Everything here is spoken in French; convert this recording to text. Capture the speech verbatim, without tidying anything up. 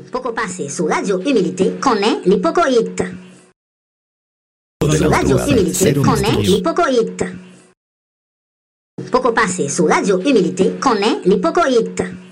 Poco passer sous Radio Humilité, connaît l'hypocoïte. Sur Radio Humilité, connaît l'hypocoïte. Poco passer sous Radio Humilité, connaît l'hypocoïte.